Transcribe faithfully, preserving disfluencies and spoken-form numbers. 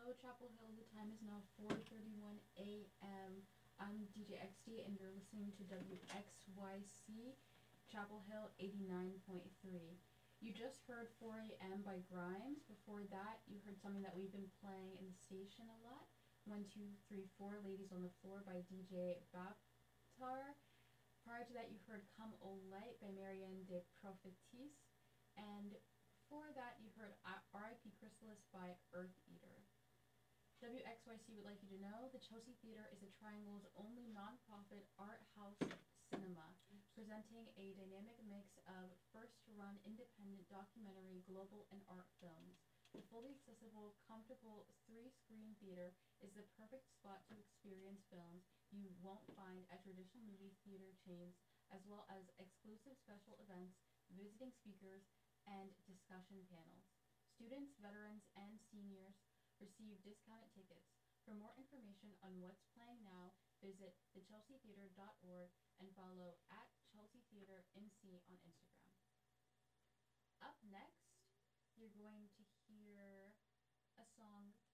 Chapel Hill. The time is now four thirty-one a m I'm D J X D, and you're listening to W X Y C, Chapel Hill eighty-nine point three. You just heard four a m by Grimes. Before that, you heard something that we've been playing in the station a lot, one two three four, Ladies on the Floor by D J Baptar. Prior to that, you heard Come O Light by Marianne de Prophétis. And before that, you heard R I P Chrysalis by Earth Eater. W X Y C would like you to know the Chelsea Theatre is the Triangle's only non-profit art house cinema, presenting a dynamic mix of first-run independent documentary, global, and art films. The fully accessible, comfortable three-screen theater is the perfect spot to experience films you won't find at traditional movie theater chains, as well as exclusive special events, visiting speakers, and discussion panels. Students, veterans, and seniors receive discounted tickets. For more information on what's playing now, visit the chelsea theatre dot org and follow at Chelsea Theatre N C on Instagram. Up next, you're going to hear a song